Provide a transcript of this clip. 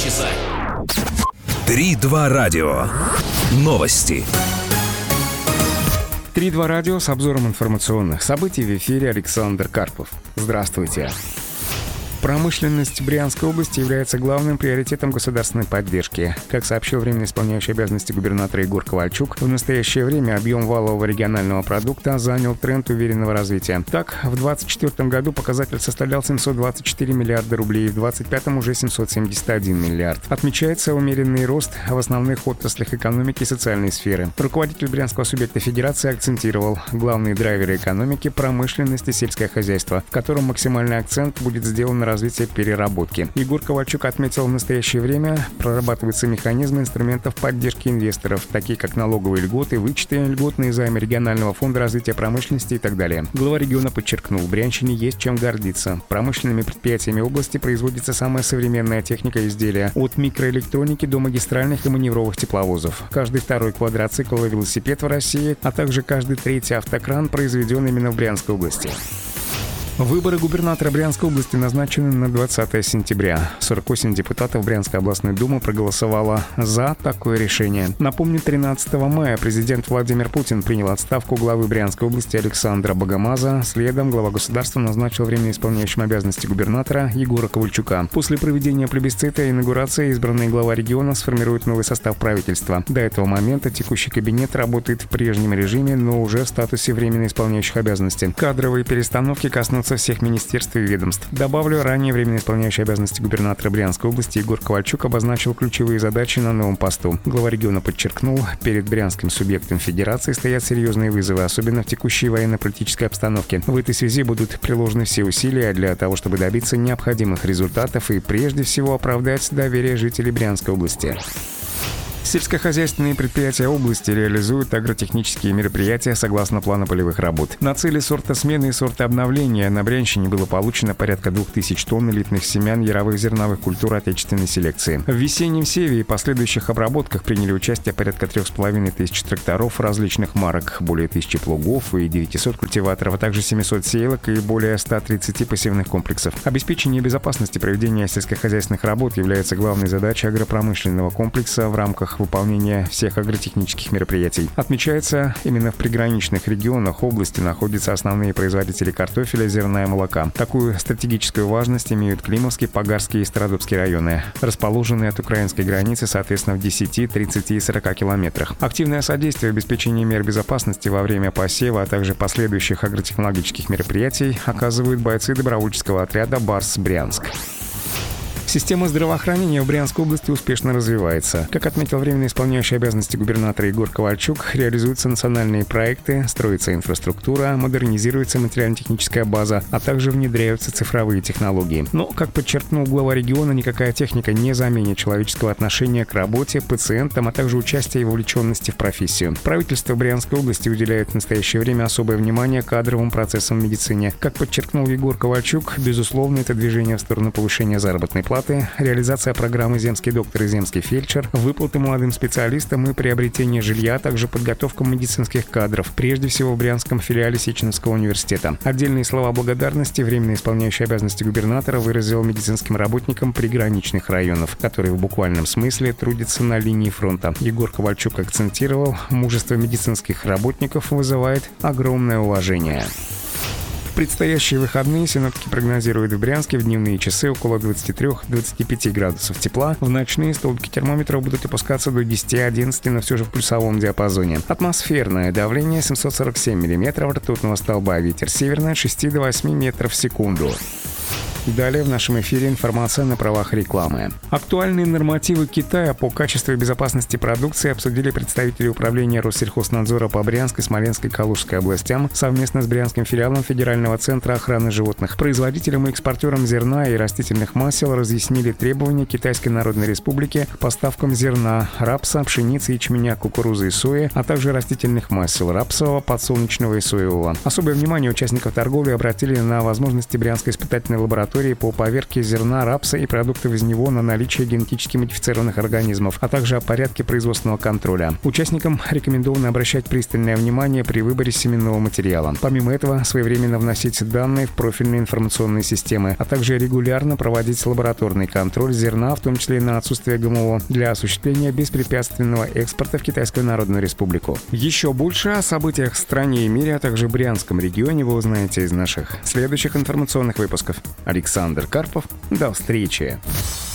часа. 3-2 радио. Новости. 3-2 радио с обзором информационных событий. В эфире Александр Карпов. Здравствуйте. Промышленность Брянской области является главным приоритетом государственной поддержки. Как сообщил временно исполняющий обязанности губернатора Егор Ковальчук, в настоящее время объем валового регионального продукта занял тренд уверенного развития. Так, в 2024 году показатель составлял 724 миллиарда рублей, в 2025 уже 771 миллиард. Отмечается умеренный рост в основных отраслях экономики и социальной сферы. Руководитель брянского субъекта федерации акцентировал главные драйверы экономики – промышленность и сельское хозяйство, в котором максимальный акцент будет сделан на развитие переработки. Егор Ковальчук отметил, в настоящее время прорабатываются механизмы инструментов поддержки инвесторов, такие как налоговые льготы, вычеты, льготные займы регионального фонда развития промышленности и так далее. Глава региона подчеркнул, в Брянщине есть чем гордиться. Промышленными предприятиями области производится самая современная техника и изделия, от микроэлектроники до магистральных и маневровых тепловозов. Каждый второй квадроцикл и велосипед в России, а также каждый третий автокран произведен именно в Брянской области. Выборы губернатора Брянской области назначены на 20 сентября. 48 депутатов Брянской областной думы проголосовало за такое решение. Напомню, 13 мая президент Владимир Путин принял отставку главы Брянской области Александра Богомаза. Следом глава государства назначил временно исполняющим обязанности губернатора Егора Ковальчука. После проведения плебисцита и инаугурации избранный глава региона сформирует новый состав правительства. До этого момента текущий кабинет работает в прежнем режиме, но уже в статусе временно исполняющих обязанности. Кадровые перестановки коснутся всех министерств и ведомств. Добавлю, ранее временно исполняющий обязанности губернатора Брянской области Егор Ковальчук обозначил ключевые задачи на новом посту. Глава региона подчеркнул, перед брянским субъектом федерации стоят серьезные вызовы, особенно в текущей военно-политической обстановке. В этой связи будут приложены все усилия для того, чтобы добиться необходимых результатов и прежде всего оправдать доверие жителей Брянской области. Сельскохозяйственные предприятия области реализуют агротехнические мероприятия согласно плану полевых работ. На цели сортосмены и сортообновления на Брянщине было получено порядка 2000 тонн элитных семян яровых зерновых культур отечественной селекции. В весеннем севе и последующих обработках приняли участие порядка 3500 тракторов различных марок, более 1000 плугов и 900 культиваторов, а также 700 сеялок и более 130 посевных комплексов. Обеспечение безопасности проведения сельскохозяйственных работ является главной задачей агропромышленного комплекса в рамках выполнения всех агротехнических мероприятий. Отмечается, именно в приграничных регионах области находятся основные производители картофеля, зерна и молока. Такую стратегическую важность имеют Климовский, Погарский и Стародубский районы, расположенные от украинской границы, соответственно, в 10, 30 и 40 километрах. Активное содействие в обеспечении мер безопасности во время посева, а также последующих агротехнологических мероприятий оказывают бойцы добровольческого отряда «Барс Брянск». Система здравоохранения в Брянской области успешно развивается. Как отметил временно исполняющий обязанности губернатора Егор Ковальчук, реализуются национальные проекты, строится инфраструктура, модернизируется материально-техническая база, а также внедряются цифровые технологии. Но, как подчеркнул глава региона, никакая техника не заменит человеческого отношения к работе, пациентам, а также участия и вовлеченности в профессию. Правительство Брянской области уделяет в настоящее время особое внимание кадровым процессам в медицине. Как подчеркнул Егор Ковальчук, безусловно, это движение в сторону повышения заработной платы, реализация программы «Земский доктор» и «Земский фельдшер», выплаты молодым специалистам и приобретение жилья, а также подготовка медицинских кадров, прежде всего в Брянском филиале Сеченовского университета. Отдельные слова благодарности временно исполняющий обязанности губернатора выразил медицинским работникам приграничных районов, которые в буквальном смысле трудятся на линии фронта. Егор Ковальчук акцентировал, мужество медицинских работников вызывает огромное уважение. В предстоящие выходные синоптики прогнозируют в Брянске в дневные часы около 23-25 градусов тепла. В ночные столбики термометров будут опускаться до 10-11, но все же в плюсовом диапазоне. Атмосферное давление 747 мм ртутного столба, ветер северный от 6 до 8 метров в секунду. Далее в нашем эфире информация на правах рекламы. Актуальные нормативы Китая по качеству и безопасности продукции обсудили представители управления Россельхознадзора по Брянской, Смоленской и Калужской областям совместно с Брянским филиалом Федерального центра охраны животных. Производителям и экспортерам зерна и растительных масел разъяснили требования Китайской Народной Республики к поставкам зерна, рапса, пшеницы, ячменя, кукурузы и сои, а также растительных масел рапсового, подсолнечного и соевого. Особое внимание участников торговли обратили на возможности Брянской испытательной лаборатории лаборатории по поверке зерна рапса и продуктов из него на наличие генетически модифицированных организмов, а также о порядке производственного контроля. Участникам рекомендовано обращать пристальное внимание при выборе семенного материала. Помимо этого, своевременно вносить данные в профильные информационные системы, а также регулярно проводить лабораторный контроль зерна, в том числе на отсутствие ГМО, для осуществления беспрепятственного экспорта в Китайскую Народную Республику. Еще больше о событиях в стране и мире, а также Брянском регионе вы узнаете из наших следующих информационных выпусков. Александр Карпов. До встречи!